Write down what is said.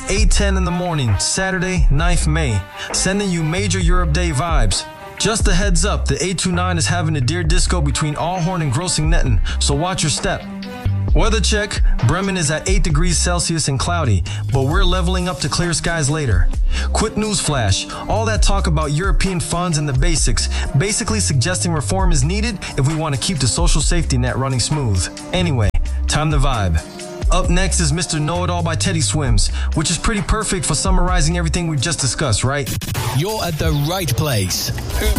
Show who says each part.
Speaker 1: 8:10 in the morning, Saturday, 9th May. Sending you major Europe Day vibes. Just a heads up, the 829 is having a deer disco between Allhorn and Grossingnetten, so watch your step. Weather check, Bremen is at 8 degrees Celsius and cloudy, but we're leveling up to clear skies later. Quick newsflash, all that talk about European funds and the basics, basically suggesting reform is needed if we want to keep the social safety net running smooth. Anyway, time to vibe. Up next is Mr. Know-It-All by Teddy Swims, which is pretty perfect for summarizing everything we just discussed, right?
Speaker 2: You're at the right place.